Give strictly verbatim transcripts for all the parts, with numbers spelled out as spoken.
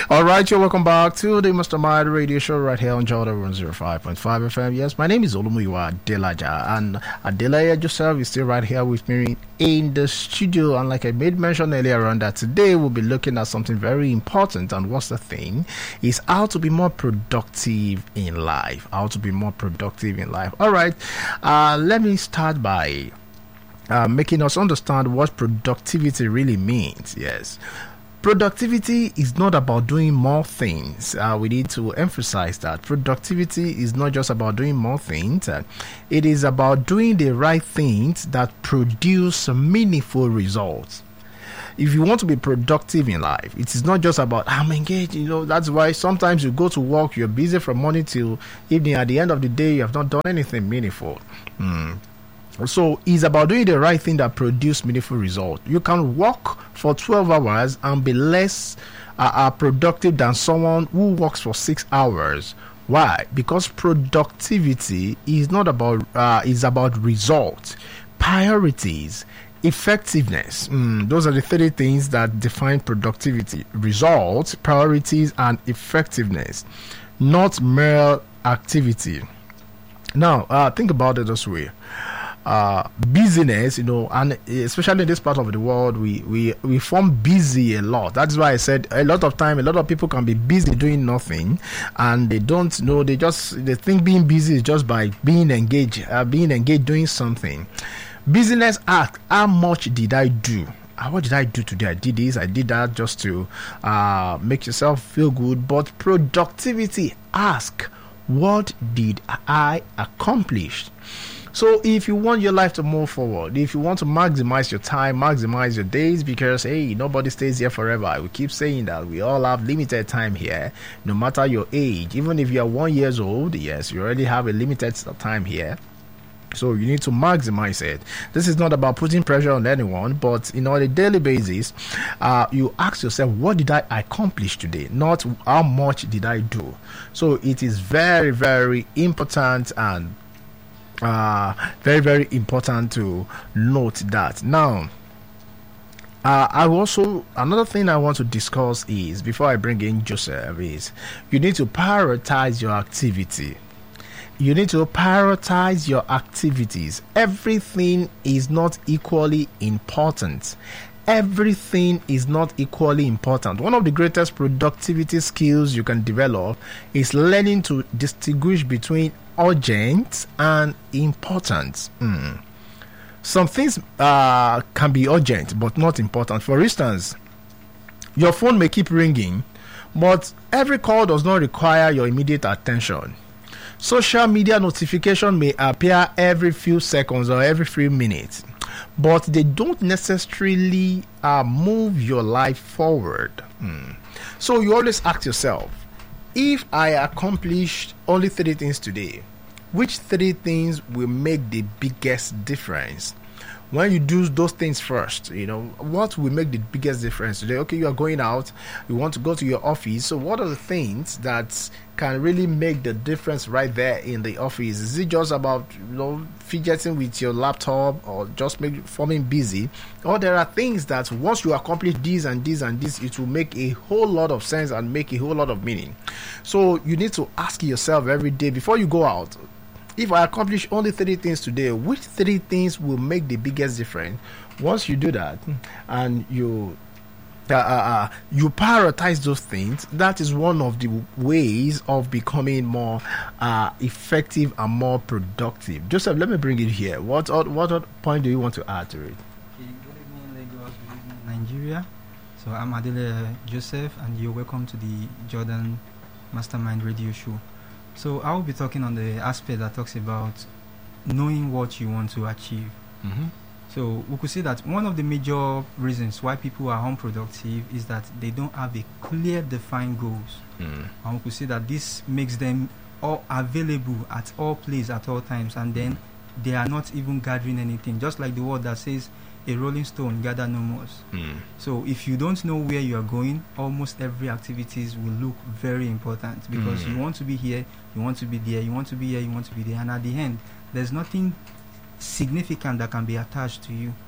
All right, you're welcome back to the Mastermind Radio Show right here on Jordan one oh five point five F M. Yes, my name is Olumuyiwa Adelaja, and Adelaya Joseph is still right here with me in the studio. And like I made mention earlier on, that today we'll be looking at something very important. And what's the thing? Is how to be more productive in life. How to be more productive in life. All right, uh, let me start by uh, making us understand what productivity really means. Yes. Productivity is not about doing more things. Uh, we need to emphasize that. Productivity is not just about doing more things. Uh, it is about doing the right things that produce meaningful results. If you want to be productive in life, it is not just about, I'm engaged, you know. That's why sometimes you go to work, you're busy from morning till evening. At the end of the day, you have not done anything meaningful. Hmm. So it's about doing the right thing that produce meaningful result. You can work for twelve hours and be less uh, uh, productive than someone who works for six hours. Why? Because productivity is not about uh, is about results, priorities, effectiveness. Mm, those are the three things that define productivity: results, priorities, and effectiveness, not mere activity. Now, uh, think about it this way. Uh, busyness, you know, and especially in this part of the world, we, we, we form busy a lot. That's why I said a lot of time, a lot of people can be busy doing nothing, and they don't know, they just, they think being busy is just by being engaged, uh, being engaged doing something. Busyness ask, how much did I do? Uh, what did I do today? I did this, I did that, just to uh, make yourself feel good. But productivity ask, what did I accomplish? So if you want your life to move forward, if you want to maximize your time, maximize your days, because hey, nobody stays here forever. We keep saying that we all have limited time here, no matter your age. Even if you are one years old, yes, you already have a limited time here. So you need to maximize it. This is not about putting pressure on anyone, but you know, on a daily basis, uh, you ask yourself, what did I accomplish today? Not how much did I do. So it is very, very important, and Uh, very very important to note that. Now, uh, I also, another thing I want to discuss is, before I bring in Joseph, is you need to prioritize your activity. You need to prioritize your activities. Everything is not equally important. Everything is not equally important. One of the greatest productivity skills you can develop is learning to distinguish between urgent and important. Mm. Some things uh, can be urgent but not important. For instance, your phone may keep ringing, but every call does not require your immediate attention. Social media notification may appear every few seconds or every few minutes, but they don't necessarily uh, move your life forward. Mm. So you always ask yourself, if I accomplished only three things today, which three things will make the biggest difference? When you do those things first, you know, what will make the biggest difference today? Okay, you are going out, you want to go to your office. So what are the things that can really make the difference right there in the office? Is it just about, you know, fidgeting with your laptop, or just make forming busy? Or there are things that once you accomplish these and these and this, it will make a whole lot of sense and make a whole lot of meaning. So you need to ask yourself every day before you go out, if I accomplish only three things today, which three things will make the biggest difference? Once you do that, and you uh, uh, uh, you prioritize those things, that is one of the ways of becoming more uh, effective and more productive. Joseph, let me bring it here. What what what point do you want to add to it? Okay, good evening, Lagos. Good evening, Nigeria. So I'm Adele Joseph, and you're welcome to the Jordan Mastermind Radio Show. So I will be talking on the aspect that talks about knowing what you want to achieve. Mm-hmm. So we could say that one of the major reasons why people are unproductive is that they don't have a clear defined goals. Mm. And we could say that this makes them all available at all places at all times, and then mm. they are not even gathering anything. Just like the word that says, a rolling stone gather no more. Mm. So if you don't know where you are going, almost every activities will look very important, because mm. you want to be here, you want to be there, you want to be here, you want to be there, and at the end, there's nothing significant that can be attached to you.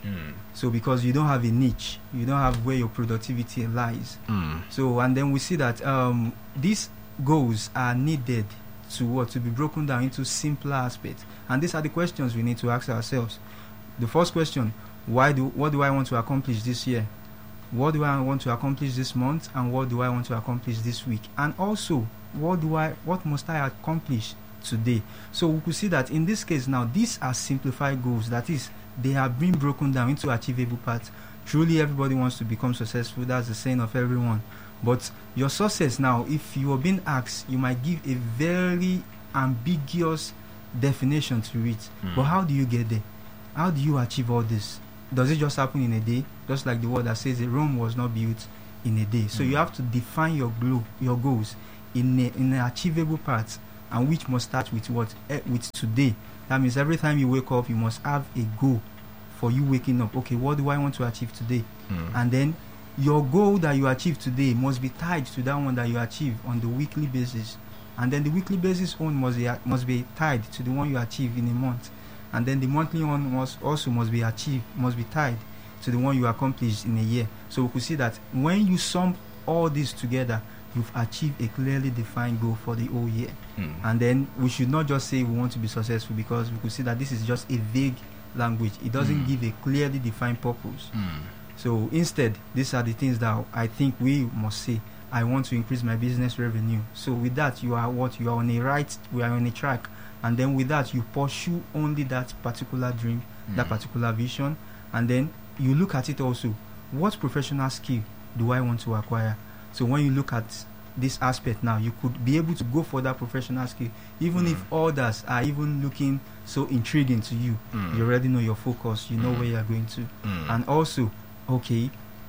Mm. So because you don't have a niche, you don't have where your productivity lies. Mm. So and then we see that um, these goals are needed to what to be broken down into simpler aspects, and these are the questions we need to ask ourselves. The first question: Why do what do I want to accomplish this year? What do I want to accomplish this month? And what do I want to accomplish this week? And also, what do I what must I accomplish today? So we could see that in this case now, these are simplified goals. That is, they have been broken down into achievable parts. Truly, everybody wants to become successful. That's the saying of everyone. But your success now, if you are being asked, you might give a very ambiguous definition to it. Mm. But how do you get there? How do you achieve all this? Does it just happen in a day? Just like the word that says that Rome was not built in a day. So mm. you have to define your goal, your goals in a, in an achievable parts, and which must start with what? Eh, with today. That means every time you wake up, you must have a goal for you waking up. Okay, what do I want to achieve today? Mm. And then your goal that you achieve today must be tied to that one that you achieve on the weekly basis. And then the weekly basis one must be, must be tied to the one you achieve in a month. And then the monthly one must also must be achieved, must be tied to the one you accomplished in a year. So we could see that when you sum all this together, you've achieved a clearly defined goal for the whole year. Mm. And then we should not just say we want to be successful, because we could see that this is just a vague language. It doesn't mm. give a clearly defined purpose. Mm. So instead, these are the things that I think we must say. I want to increase my business revenue. So with that, you are what? You are on a right, we are on a track. And then with that, you pursue only that particular dream, mm. that particular vision. And then you look at it also. What professional skill do I want to acquire? So when you look at this aspect now, you could be able to go for that professional skill. Even mm. if others are even looking so intriguing to you, mm. you already know your focus. You know mm. where you are going to. Mm. And also, okay,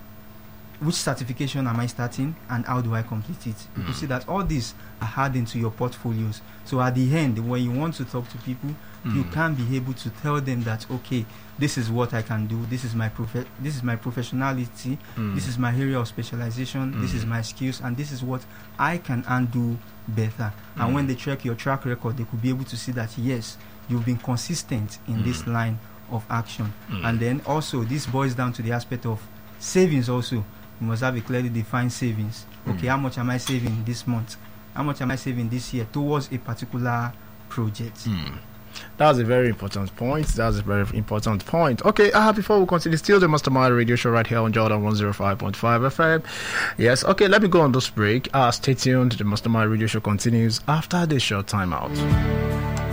which certification am I starting and how do I complete it? You mm. see that all these are adding to your portfolios. So at the end, when you want to talk to people, mm. you can be able to tell them that, okay, this is what I can do. This is my prof- This is my professionality. Mm. This is my area of specialization. Mm. This is my skills, and this is what I can undo better. Mm. And when they check your track record, they could be able to see that yes, you've been consistent in mm. this line of action. Mm. And then also this boils down to the aspect of savings also. You must have a clearly defined savings. Okay, mm. how much am I saving this month? How much am I saving this year towards a particular project? Mm. That's a very important point. That's a very important point. Okay, uh, before we continue, still the Mastermind Radio Show right here on Jordan one oh five point five F M. Yes, okay, let me go on this break. Uh, stay tuned. The Mastermind Radio Show continues after this short time out.